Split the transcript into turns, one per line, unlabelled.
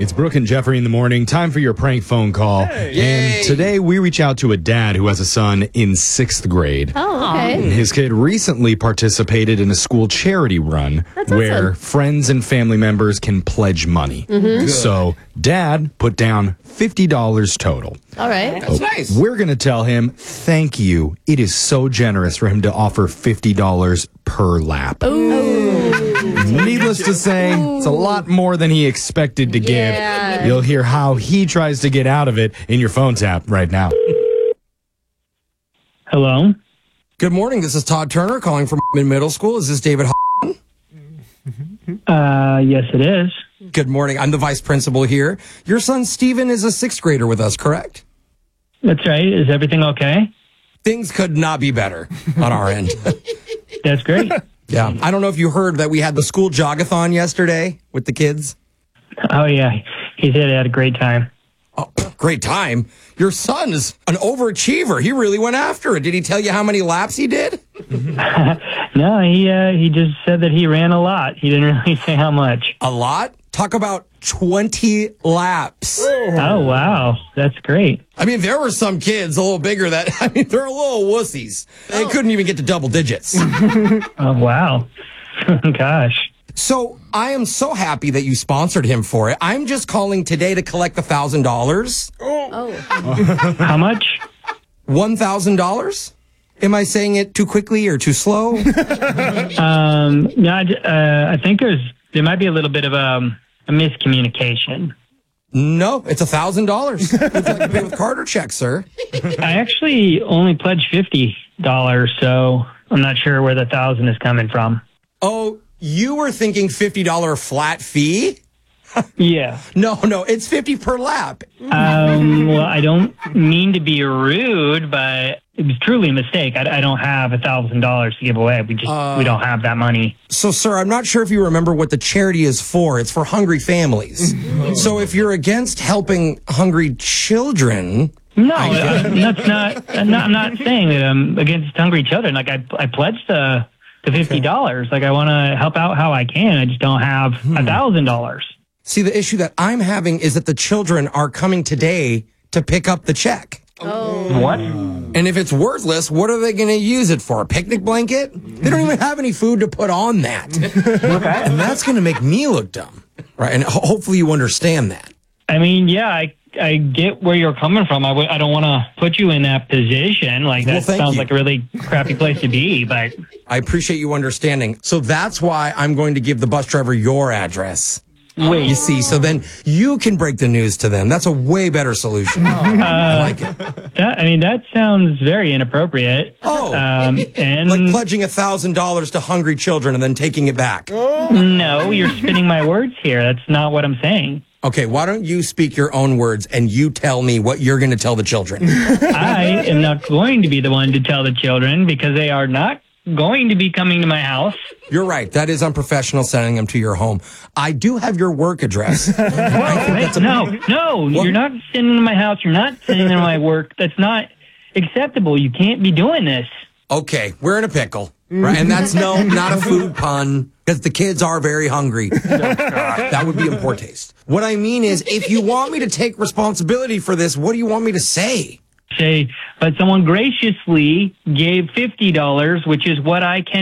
It's Brooke and Jeffrey in the morning. Time for your prank phone call.
Hey.
And today we reach out to a dad who has a son in 6th grade.
Oh, okay.
And his kid recently participated in a school charity run where
awesome.
friends and family members can pledge money. So Dad put down $50 total.
All right.
That's nice.
We're going to tell him, thank you. It is so generous for him to offer $50 per lap. Needless to say, it's a lot more than he expected to
Yeah.
give. You'll hear how he tries to get out of it in your phone tap right now.
Hello?
Good morning. This is Todd Turner calling from middle school. Is this David?
Yes, it is.
Good morning. I'm the vice principal here. Your son Steven is a 6th grader with us, correct?
That's right. Is everything okay?
Things could not be better on our end.
That's great.
Yeah. I don't know if you heard that we had the school jogathon yesterday with the kids.
Oh, yeah. He said he had a great time.
Oh, great time. Your son is an overachiever. He really went after it. Did he tell you how many laps he did?
No, he just said that he ran a lot. He didn't really say how much.
A lot? Talk about 20 laps.
Oh, wow. That's great.
I mean, there were some kids a little bigger that, they're a little wussies. They couldn't even get to double digits.
Oh, wow. Gosh.
So I am so happy that you sponsored him for it. I'm just calling today to collect the $1,000.
How much?
$1,000? Am I saying it too quickly or too slow?
No, I think there might be a little bit of a miscommunication.
No, it's $1,000. Would you like to pay with card or check, sir?
I actually only pledged $50, so I'm not sure where the 1,000 is coming from.
Oh, you were thinking $50 flat fee?
Yeah.
No, it's 50 per lap.
Well, I don't mean to be rude, but it was truly a mistake. I don't have $1,000 to give away. We don't have that money.
So, sir, I'm not sure if you remember what the charity is for. It's for hungry families. So if you're against helping hungry children...
No, that's not. I'm not saying that I'm against hungry children. Like I pledged the $50. Like I want to help out how I can. I just don't have $1,000.
See, the issue that I'm having is that the children are coming today to pick up the check.
What?
And if it's worthless, what are they going to use it for? A picnic blanket? They don't even have any food to put on that.
Okay.
And that's going to make me look dumb. Right? And hopefully you understand that.
I mean, yeah, I get where you're coming from. I don't want to put you in that position. Like that
thank
sounds
you.
like a really crappy place to be. But
I appreciate you understanding. So that's why I'm going to give the bus driver your address.
wait,
You see, so then you can break the news to them. That's a way better solution. I like it.
that sounds very inappropriate.
Oh,
And
like pledging $1,000 to hungry children and then taking it back.
no, you're spinning my words here. That's not what I'm saying.
Okay, why don't you speak your own words and you tell me what you're going to tell the children?
I am not going to be the one to tell the children because they are not going to be coming to my house.
You're right. That is unprofessional sending them to your home. I do have your work address.
No, you're not sending them to my house. You're not sending them to my work. That's not acceptable. You can't be doing this.
Okay, we're in a pickle. Right? And that's not a food pun because the kids are very hungry. That would be in poor taste. What I mean is, if you want me to take responsibility for this, what do you want me to say?
Say, but someone graciously gave $50, which is what I can